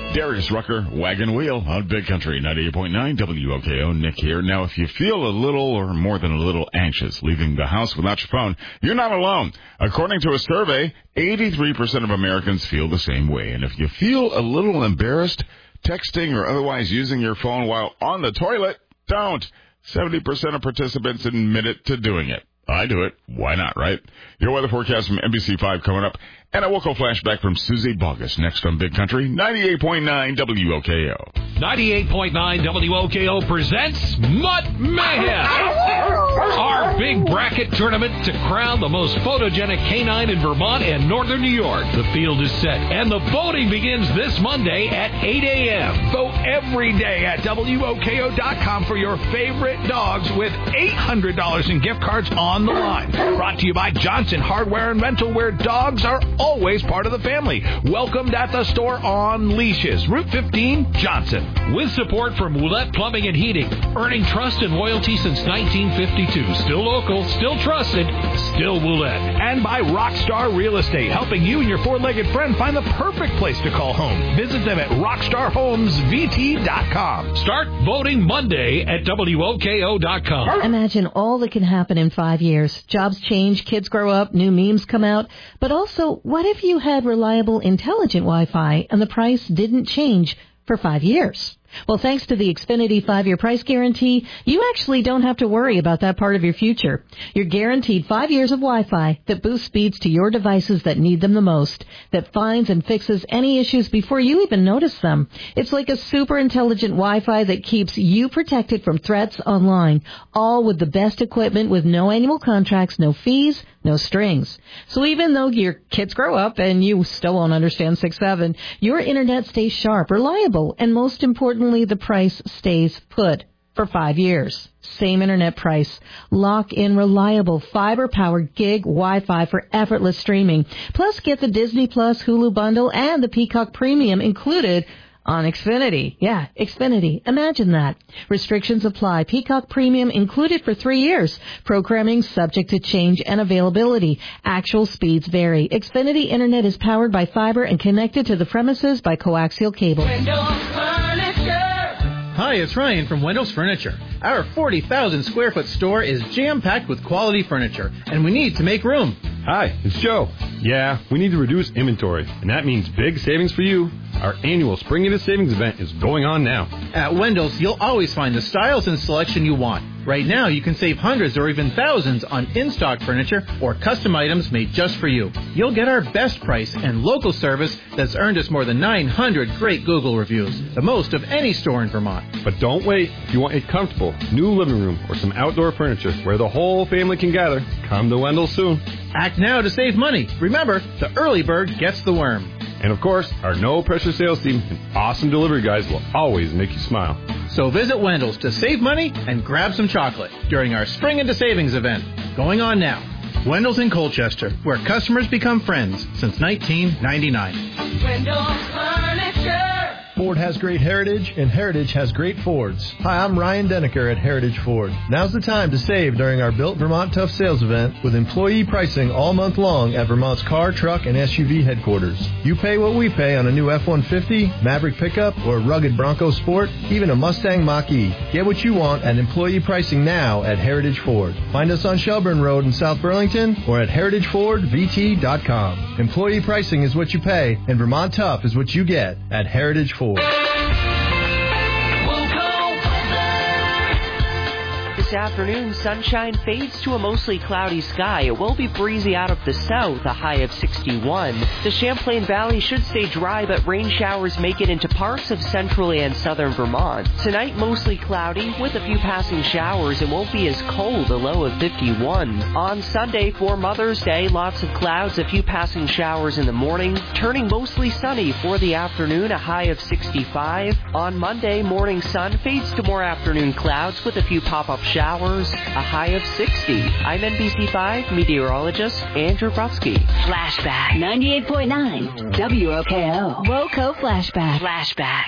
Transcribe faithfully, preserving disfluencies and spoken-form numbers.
Darius Rucker, Wagon Wheel on Big Country ninety-eight point nine W O K O. Nick here. Now, if you feel a little or more than a little anxious leaving the house without your phone, you're not alone. According to a survey, eighty-three percent of Americans feel the same way. And if you feel a little embarrassed texting or otherwise using your phone while on the toilet, don't. seventy percent of participants admit to doing it. I do it. Why not, right? Your weather forecast from N B C five coming up. And a local flashback from Susie Bogus next on Big Country ninety-eight point nine W O K O. ninety-eight point nine W O K O presents Mutt Mayhem, our big bracket tournament to crown the most photogenic canine in Vermont and northern New York. The field is set, and the voting begins this Monday at eight a.m. Vote every day at W O K O dot com for your favorite dogs with eight hundred dollars in gift cards on the line. Brought to you by Johnson Hardware and Rental, where dogs are always part of the family. Welcomed at the store on leashes. Route fifteen, Johnson. With support from Woolette Plumbing and Heating, earning trust and loyalty since nineteen fifty-two. Still local, still trusted, still Woolette. And by Rockstar Real Estate, helping you and your four-legged friend find the perfect place to call home. Visit them at rockstar homes v t dot com. Start voting Monday at W O K O dot com. Imagine all that can happen in five years. Jobs change, kids grow up, new memes come out. But also, what if you had reliable, intelligent Wi-Fi and the price didn't change for five years? Well, thanks to the Xfinity five-year price guarantee, you actually don't have to worry about that part of your future. You're guaranteed five years of Wi-Fi that boosts speeds to your devices that need them the most, that finds and fixes any issues before you even notice them. It's like a super intelligent Wi-Fi that keeps you protected from threats online, all with the best equipment with no annual contracts, no fees, no strings. So even though your kids grow up and you still won't understand six seven, your internet stays sharp, reliable, and most importantly, the price stays put for five years. Same internet price. Lock in reliable fiber-powered gig Wi-Fi for effortless streaming. Plus, get the Disney Plus Hulu bundle and the Peacock Premium included on Xfinity. Yeah, Xfinity. Imagine that. Restrictions apply. Peacock Premium included for three years. Programming subject to change and availability. Actual speeds vary. Xfinity Internet is powered by fiber and connected to the premises by coaxial cable. Hi, it's Ryan from Wendell's Furniture. Our forty thousand square foot store is jam-packed with quality furniture, and we need to make room. Hi, it's Joe. Yeah, we need to reduce inventory, and that means big savings for you. Our annual Spring Into Savings event is going on now. At Wendell's, you'll always find the styles and selection you want. Right now, you can save hundreds or even thousands on in-stock furniture or custom items made just for you. You'll get our best price and local service that's earned us more than nine hundred great Google reviews, the most of any store in Vermont. But don't wait. If you want a comfortable new living room or some outdoor furniture where the whole family can gather, come to Wendell's soon. Act now to save money. Remember, the early bird gets the worm. And of course, our no-pressure sales team and awesome delivery guys will always make you smile. So visit Wendell's to save money and grab some chocolate during our Spring Into Savings event, going on now. Wendell's in Colchester, where customers become friends since nineteen ninety-nine. Wendell's Furniture. Ford has great heritage, and heritage has great Fords. Hi, I'm Ryan Denneker at Heritage Ford. Now's the time to save during our Built Vermont Tough Sales event with employee pricing all month long at Vermont's car, truck, and S U V headquarters. You pay what we pay on a new F one fifty, Maverick pickup, or rugged Bronco Sport, even a Mustang Mach-E. Get what you want at employee pricing now at Heritage Ford. Find us on Shelburne Road in South Burlington or at heritage ford v t dot com. Employee pricing is what you pay, and Vermont Tough is what you get at Heritage Ford. This afternoon, sunshine fades to a mostly cloudy sky. It will be breezy out of the south, a high of sixty-one. The Champlain Valley should stay dry, but rain showers make it into parts of central and southern Vermont. Tonight, mostly cloudy with a few passing showers. It won't be as cold, a low of fifty-one. On Sunday, for Mother's Day, lots of clouds, a few passing showers in the morning, turning mostly sunny for the afternoon, a high of sixty-five. On Monday, morning sun fades to more afternoon clouds with a few pop-up showers. Showers, a high of sixty. I'm N B C five meteorologist Andrew Brodsky. Flashback ninety-eight point nine W O K O. WOCO Flashback. Flashback.